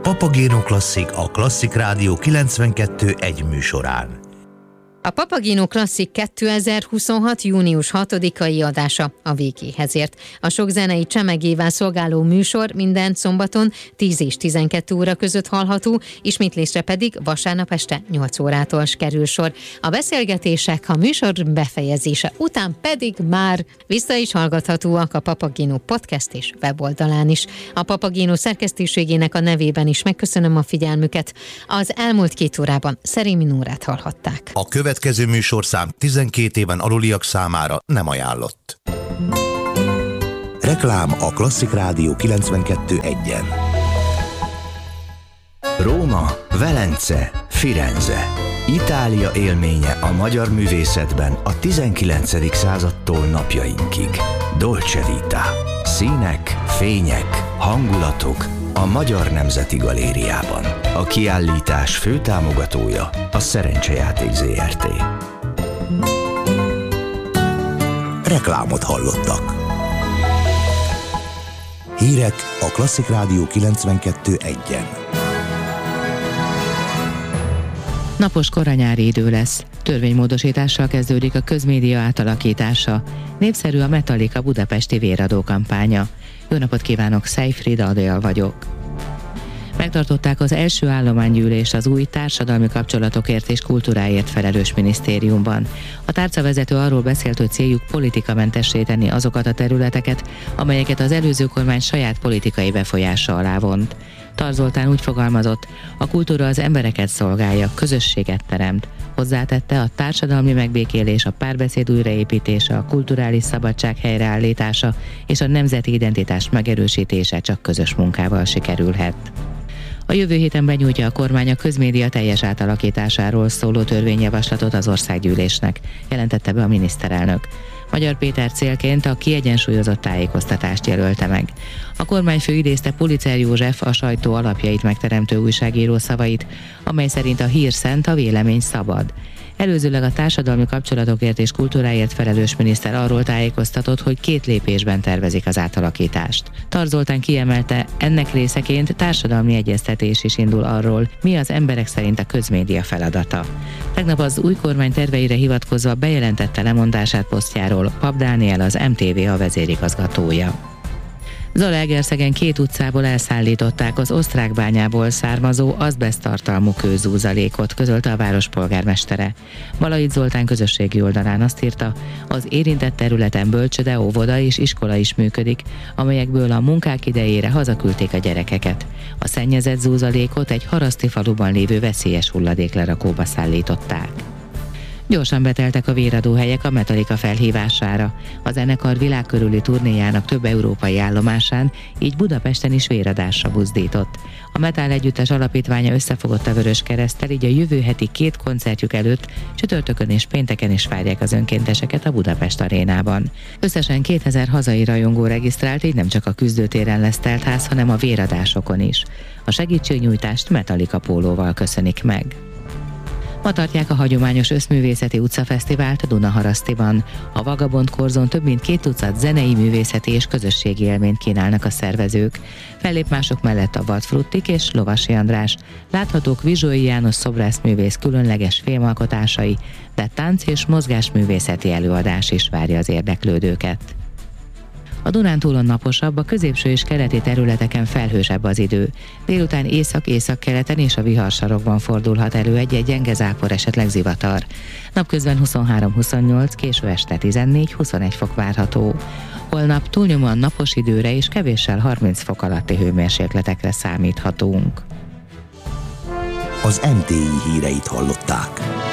Papagéno Klasszik a Klasszik Rádió 92.1 műsorán. A Papagéno Klasszik 2026. június 6-ai adása a végéhez ért. A sok zenei csemegével szolgáló műsor minden szombaton 10 és 12 óra között hallható, ismétlésre pedig vasárnap este 8 órától kerül sor. A beszélgetések a műsor befejezése után pedig már vissza is hallgathatóak a Papagéno podcast és weboldalán is. A Papagéno szerkesztőségének a nevében is megköszönöm a figyelmüket. Az elmúlt 2 órában Szerémi Nórát hallhatták. A következő műsorszám 12 éven aluliak számára nem ajánlott. Reklám a Klasszik Rádió 92.1-en. Róma, Velence, Firenze. Itália élménye a magyar művészetben a 19. századtól napjainkig. Dolce Vita. Színek, fények, hangulatok a Magyar Nemzeti Galériában. A kiállítás fő támogatója a Szerencsejáték Zrt. Reklámot hallottak. Hírek a Klasszik Rádió 92.1-en. Napos koranyári idő lesz. Törvénymódosítással kezdődik a közmédia átalakítása. Népszerű a Metallica budapesti véradó kampánya. Jó napot kívánok, Szejfried Adél vagyok. Megtartották az első állománygyűlést az új társadalmi kapcsolatokért és kultúráért felelős minisztériumban. A tárcavezető arról beszélt, hogy céljuk politikamentessé tenni azokat a területeket, amelyeket az előző kormány saját politikai befolyása alá vont. Tarz Zoltán úgy fogalmazott, a kultúra az embereket szolgálja, közösséget teremt. Hozzátette, a társadalmi megbékélés, a párbeszéd újraépítése, a kulturális szabadság helyreállítása és a nemzeti identitás megerősítése csak közös munkával sikerülhet. A jövő héten benyújtja a kormány a közmédia teljes átalakításáról szóló törvényjavaslatot az országgyűlésnek, jelentette be a miniszterelnök. Magyar Péter célként a kiegyensúlyozott tájékoztatást jelölte meg. A kormányfő idézte Pulitzer József, a sajtó alapjait megteremtő újságíró szavait, amely szerint a hír szent, a vélemény szabad. Előzőleg a társadalmi kapcsolatokért és kultúráért felelős miniszter arról tájékoztatott, hogy 2 lépésben tervezik az átalakítást. Tarz Zoltán kiemelte, ennek részeként társadalmi egyeztetés is indul arról, mi az emberek szerint a közmédia feladata. Tegnap az új kormány terveire hivatkozva bejelentette lemondását posztjáról Pap Dániel, az MTV vezérigazgatója. Zalaegerszegen 2 utcából elszállították az Osztrákbányából származó azbeszttartalmú kőzúzalékot, közölte a város polgármestere. Balait Zoltán közösségi oldalán azt írta, az érintett területen bölcsöde, óvoda és iskola is működik, amelyekből a munkák idejére hazaküldték a gyerekeket. A szennyezett zúzalékot egy haraszti faluban lévő veszélyes hulladéklerakóba szállították. Gyorsan beteltek a véradóhelyek a Metallica felhívására. A zenekar világkörüli turnéjának több európai állomásán, így Budapesten is véradásra buzdított. A Metal Együttes alapítványa összefogott a Vöröskereszttel, így a jövő heti 2 koncertjük előtt csütörtökön és pénteken is várják az önkénteseket a Budapest arénában. Összesen 2000 hazai rajongó regisztrált, így nem csak a küzdőtéren lesz teltház, hanem a véradásokon is. A segítségnyújtást Metallica pólóval köszönik meg. Ma tartják a hagyományos összművészeti utcafesztivált Dunaharasztiban. A Vagabond Korzon több mint 2 tucat zenei, művészeti és közösségi élményt kínálnak a szervezők. Fellépmások mellett a Vadfruttik és Lovasi András. Láthatók Vizsói János szobrászművész különleges filmalkotásai, de tánc- és mozgásművészeti előadás is várja az érdeklődőket. A Dunántúlon naposabb, a középső és keleti területeken felhősebb az idő. Délután észak-északkeleten és a viharsarokban fordulhat elő egy gyenge zápor, esetleg zivatar. Napközben 23-28, késő este 14-21 fok várható. Holnap túlnyomóan napos időre és kevéssel 30 fok alatti hőmérsékletekre számíthatunk. Az NTI híreit hallották.